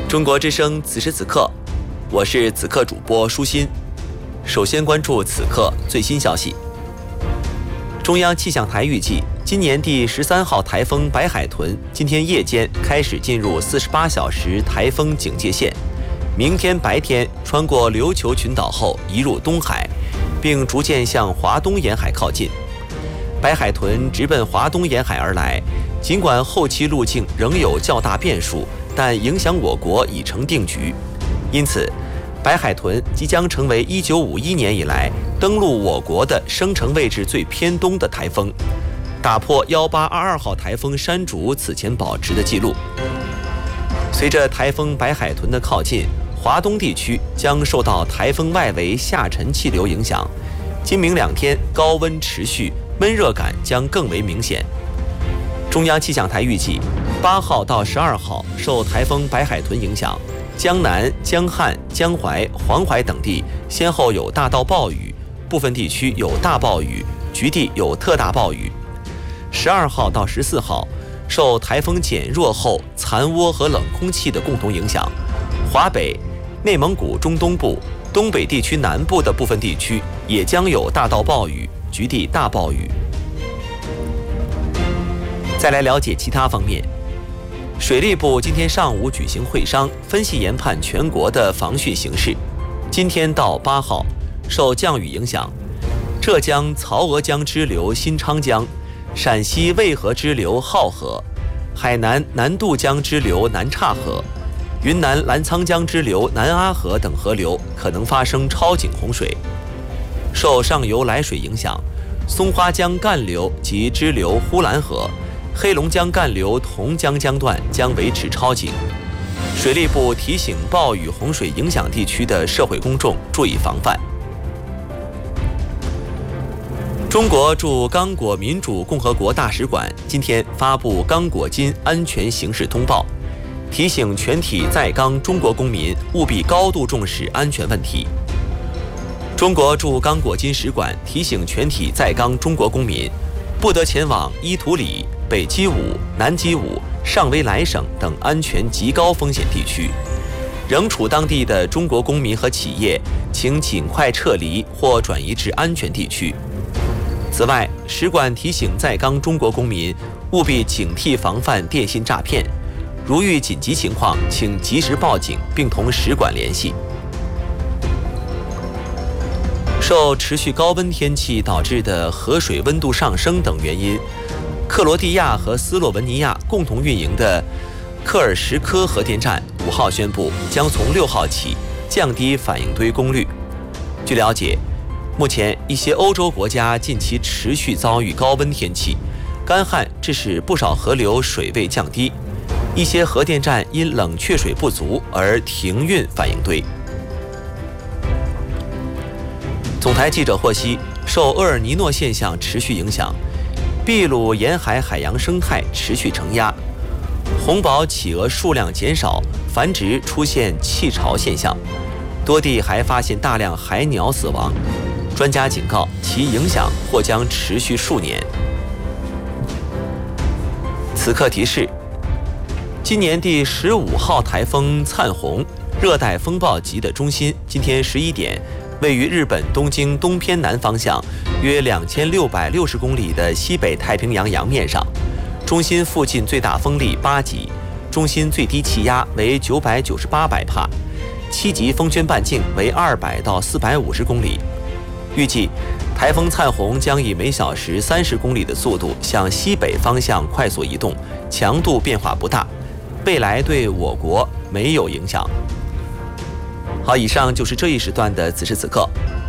中国之声此时此刻，我是此刻主播舒心。首先关注此刻最新消息。中央气象台预计，今年第13号台风白海豚今天夜间开始进入48小时台风警戒线，明天白天穿过琉球群岛后移入东海，并逐渐向华东沿海靠近。白海豚直奔华东沿海而来，尽管后期路径仍有较大变数，但影响我国已成定局。因此，白海豚即将成为1951年以来登陆我国的生成位置最偏东的台风，打破1822号台风山竹此前保持的记录。随着台风白海豚的靠近，华东地区将受到台风外围下沉气流影响，今明2天高温持续，闷热感将更为明显。中央气象台预计，8号到12号受台风白海豚影响，江南、江汉、江淮、黄淮等地先后有大到暴雨，部分地区有大暴雨，局地有特大暴雨。12号到14号，受台风减弱后残涡和冷空气的共同影响，华北、内蒙古中东部、东北地区南部的部分地区也将有大到暴雨，局地大暴雨。再来了解其他方面。水利部今天上午举行会商，分析研判全国的防汛形势。今天到8号，受降雨影响，浙江曹娥江支流新昌江、陕西渭河支流浩河、海南南渡江支流南岔河、云南澜沧江支流南阿河等河流可能发生超警洪水。受上游来水影响，松花江干流及支流呼兰河、黑龙江干流同江江段将维持超警。水利部提醒暴雨洪水影响地区的社会公众注意防范。中国驻刚果民主共和国大使馆今天发布刚果金安全形势通报，提醒全体在刚中国公民务必高度重视安全问题。中国驻刚果金使馆提醒全体在刚中国公民，不得前往伊图里、北基武、南基武、上维莱省等安全极高风险地区。仍处当地的中国公民和企业，请尽快撤离或转移至安全地区。此外，使馆提醒在刚中国公民务必警惕防范电信诈骗，如遇紧急情况，请及时报警并同使馆联系。受持续高温天气导致的河水温度上升等原因，克罗地亚和斯洛文尼亚共同运营的科尔什科核电站5号宣布，将从6号起降低反应堆功率。据了解，目前一些欧洲国家近期持续遭遇高温天气，干旱致使不少河流水位降低，一些核电站因冷却水不足而停运反应堆。总台记者获悉，受厄尔尼诺现象持续影响，秘鲁沿海海洋生态持续承压，红宝企鹅数量减少，繁殖出现弃巢现象，多地还发现大量海鸟死亡。专家警告，其影响或将持续数年。此刻提示：今年第15号台风灿鸿热带风暴级的中心，今天11点。位于日本东京东偏南方向约2660公里的西北太平洋洋面上，中心附近最大风力8级，中心最低气压为998百帕，7级风圈半径为200到450公里。预计台风灿鸿将以每小时30公里的速度向西北方向快速移动，强度变化不大，未来对我国没有影响。好，以上就是这一时段的此时此刻。